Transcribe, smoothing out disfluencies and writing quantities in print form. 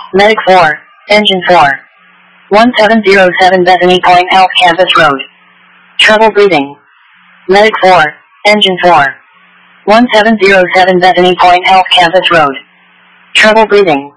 Medic 4, Engine 4. 1707 Bethany Point Health Campus Road. Trouble breathing. Medic 4, Engine 4. 1707 Bethany Point Health Campus Road. Trouble breathing.